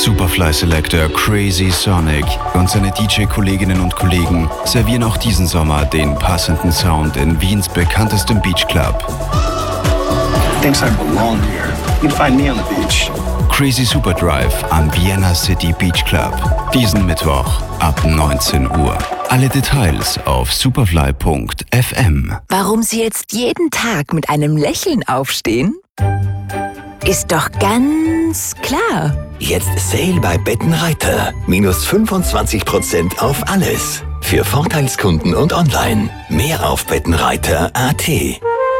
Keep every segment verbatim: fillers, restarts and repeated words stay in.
Superfly Selector Crazy Sonic und seine D J-Kolleginnen und Kollegen servieren auch diesen Sommer den passenden Sound in Wiens bekanntestem Beachclub. Thinks I belong here. You'd find me on the beach. Crazy Super Drive am Vienna City Beach Club. Diesen Mittwoch ab neunzehn Uhr. Alle Details auf superfly punkt f m. Warum Sie jetzt jeden Tag mit einem Lächeln aufstehen? Ist doch ganz klar. Jetzt Sale bei Bettenreiter. Minus fünfundzwanzig Prozent auf alles. Für Vorteilskunden und online. Mehr auf bettenreiter punkt a t.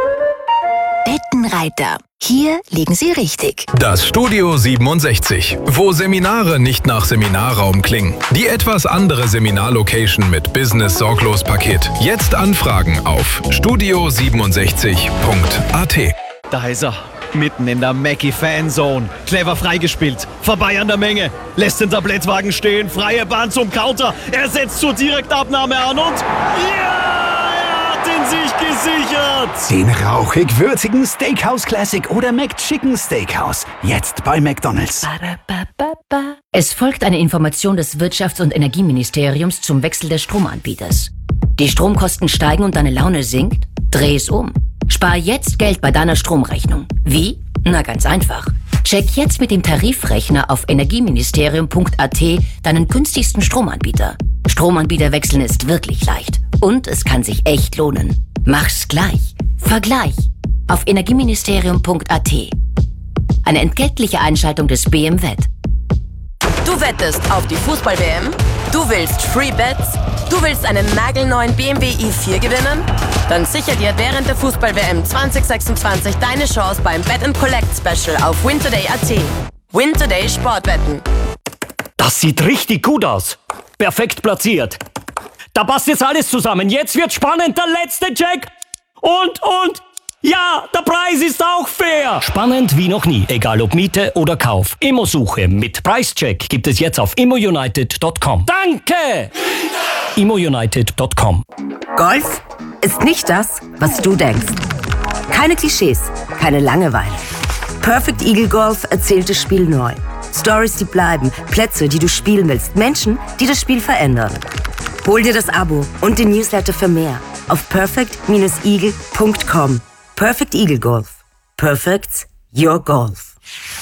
Bettenreiter. Hier liegen Sie richtig. Das Studio siebenundsechzig, wo Seminare nicht nach Seminarraum klingen. Die etwas andere Seminarlocation mit Business-Sorglos-Paket. Jetzt anfragen auf studio siebenundsechzig punkt a t. Da ist er, mitten in der Mackie-Fanzone. Clever freigespielt, vorbei an der Menge. Lässt den Tablettwagen stehen, freie Bahn zum Counter. Er setzt zur Direktabnahme an und... Ja! Sich gesichert! Den rauchig-würzigen Steakhouse Classic oder McChicken Steakhouse. Jetzt bei McDonald's. Es folgt eine Information des Wirtschafts- und Energieministeriums zum Wechsel des Stromanbieters. Die Stromkosten steigen und deine Laune sinkt? Dreh es um. Spar jetzt Geld bei deiner Stromrechnung. Wie? Na ganz einfach. Check jetzt mit dem Tarifrechner auf energieministerium punkt a t deinen günstigsten Stromanbieter. Stromanbieter wechseln ist wirklich leicht. Und es kann sich echt lohnen. Mach's gleich. Vergleich. Auf energieministerium punkt a t. Eine entgeltliche Einschaltung des B M W. Du wettest auf die Fußball-W M? Du willst Free Bets? Du willst einen nagelneuen B M W i vier gewinnen? Dann sicher dir während der Fußball-W M zwanzig sechsundzwanzig deine Chance beim Bet and Collect Special auf win today punkt a t. Win Today Sportwetten. Das sieht richtig gut aus. Perfekt platziert. Da passt jetzt alles zusammen. Jetzt wird spannend, der letzte Check. Und, und, ja, der Preis ist auch fair. Spannend wie noch nie, egal ob Miete oder Kauf. Immosuche mit Preischeck gibt es jetzt auf immo united punkt com. Danke! immo united punkt com. Golf ist nicht das, was du denkst. Keine Klischees, keine Langeweile. Perfect Eagle Golf erzählt das Spiel neu. Stories, die bleiben, Plätze, die du spielen willst, Menschen, die das Spiel verändern. Hol dir das Abo und den Newsletter für mehr auf perfect eagle punkt com. Perfect Eagle Golf. Perfect's your golf.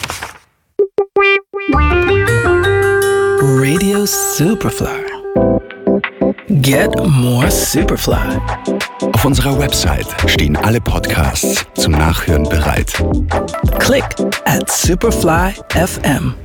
Radio Superfly. Get more Superfly. Auf unserer Website stehen alle Podcasts zum Nachhören bereit. Click at superfly F M.